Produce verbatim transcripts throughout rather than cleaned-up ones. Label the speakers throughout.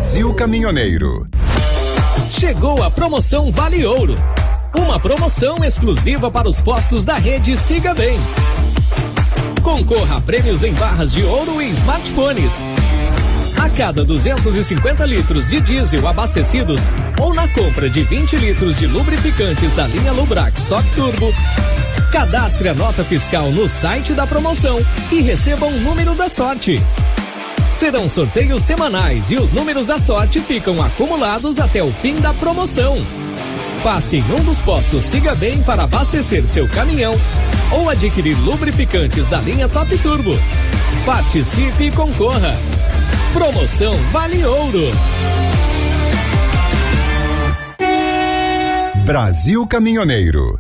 Speaker 1: Brasil Caminhoneiro.
Speaker 2: Chegou a promoção Vale Ouro. Uma promoção exclusiva para os postos da rede Siga Bem. Concorra a prêmios em barras de ouro e smartphones. A cada duzentos e cinquenta litros de diesel abastecidos ou na compra de vinte litros de lubrificantes da linha Lubrax Top Turbo, cadastre a nota fiscal no site da promoção e receba um número da sorte. Serão sorteios semanais e os números da sorte ficam acumulados até o fim da promoção. Passe em um dos postos Siga Bem para abastecer seu caminhão ou adquirir lubrificantes da linha Top Turbo. Participe e concorra. Promoção Vale Ouro.
Speaker 1: Brasil Caminhoneiro.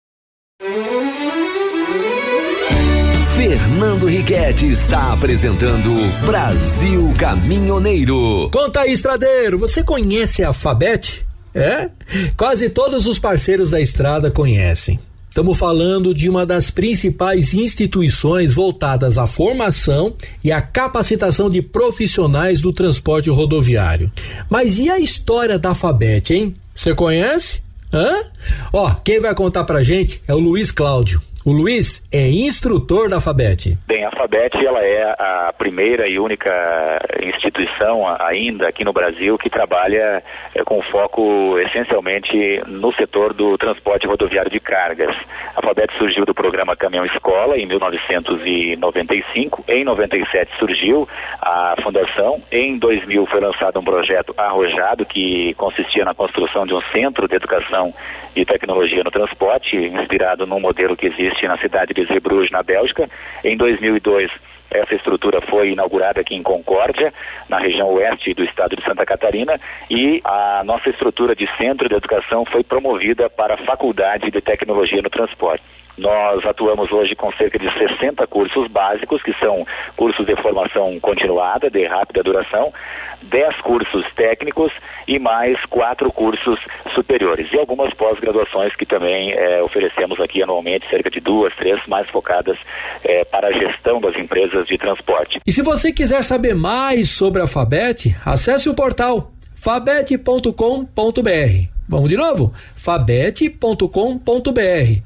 Speaker 3: Fernando Riquetti está apresentando Brasil Caminhoneiro.
Speaker 4: Conta aí, estradeiro, você conhece a Fabet? É? Quase todos os parceiros da estrada conhecem. Estamos falando de uma das principais instituições voltadas à formação e à capacitação de profissionais do transporte rodoviário. Mas e a história da Fabet, hein? Você conhece? Hã? Ó, quem vai contar pra gente é o Luiz Cláudio. O Luiz é instrutor da Fabet.
Speaker 5: Bem, a Fabet ela é a primeira e única instituição ainda aqui no Brasil que trabalha é, com foco essencialmente no setor do transporte rodoviário de cargas. A Fabet surgiu do programa Caminhão Escola em mil novecentos e noventa e cinco. Em noventa e sete surgiu a fundação. Em dois mil foi lançado um projeto Arrojado que consistia na construção de um centro de educação e tecnologia no transporte, inspirado num modelo que existe na cidade de Zeebrugge, na Bélgica. Em dois mil e dois, essa estrutura foi inaugurada aqui em Concórdia, na região oeste do estado de Santa Catarina, e a nossa estrutura de centro de educação foi promovida para a Faculdade de Tecnologia no Transporte. Nós atuamos hoje com cerca de sessenta cursos básicos, que são cursos de formação continuada, de rápida duração, dez cursos técnicos e mais quatro cursos superiores. E algumas pós-graduações que também é, oferecemos aqui anualmente, cerca de duas, três, mais focadas é, para a gestão das empresas de transporte.
Speaker 4: E se você quiser saber mais sobre a Fabet, acesse o portal fabet ponto com ponto br. Vamos de novo? fabet ponto com ponto br.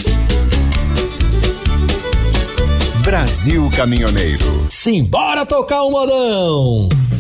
Speaker 1: Brasil Caminhoneiro.
Speaker 4: Simbora tocar o modão!